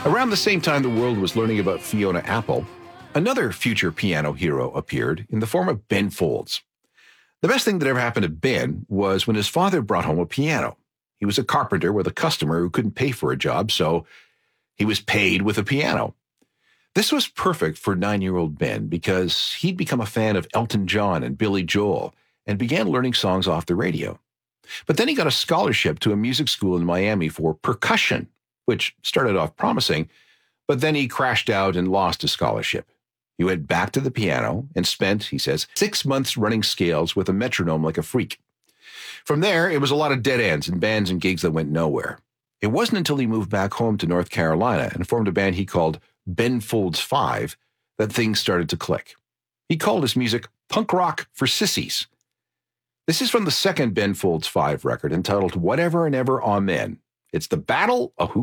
Around the same time the world was learning about Fiona Apple, another future piano hero appeared in the form of Ben Folds. The best thing that ever happened to Ben was when his father brought home a piano. He was a carpenter with a customer who couldn't pay for a job, so he was paid with a piano. This was perfect for 9-year-old Ben because he'd become a fan of Elton John and Billy Joel and began learning songs off the radio. But then he got a scholarship to a music school in Miami for percussion, which started off promising, but then he crashed out and lost his scholarship. He went back to the piano and spent, he says, 6 months running scales with a metronome like a freak. From there, it was a lot of dead ends and bands and gigs that went nowhere. It wasn't until he moved back home to North Carolina and formed a band he called Ben Folds 5 that things started to click. He called his music punk rock for sissies. This is from the second Ben Folds 5 record entitled Whatever and Ever Amen. It's the Battle of Who